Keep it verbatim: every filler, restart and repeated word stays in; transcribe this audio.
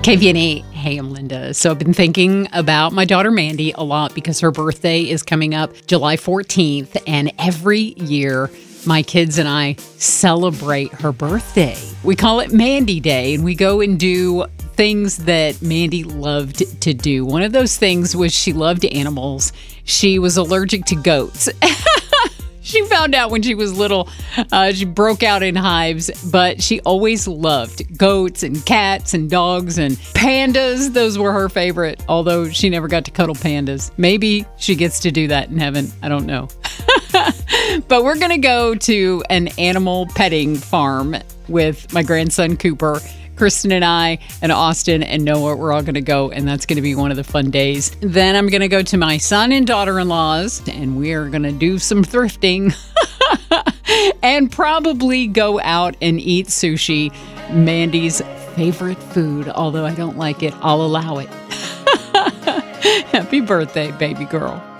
K V N A, hey, I'm Linda. So I've been thinking about my daughter Mandy a lot because her birthday is coming up July fourteenth. And every year, my kids and I celebrate her birthday. We call it Mandy Day, and we go and do things that Mandy loved to do. One of those things was she loved animals. She was allergic to goats. She found out when she was little. Uh, she broke out in hives, but she always loved goats and cats and dogs and pandas. Those were her favorite, although she never got to cuddle pandas. Maybe she gets to do that in heaven. I don't know. But we're going to go to an animal petting farm with my grandson, Cooper. Kristen and I and Austin and Noah, we're all going to go, and that's going to be one of the fun days. Then I'm going to go to my son and daughter-in-law's, and we're going to do some thrifting and probably go out and eat sushi, Mandy's favorite food. Although I don't like it, I'll allow it. Happy birthday, baby girl.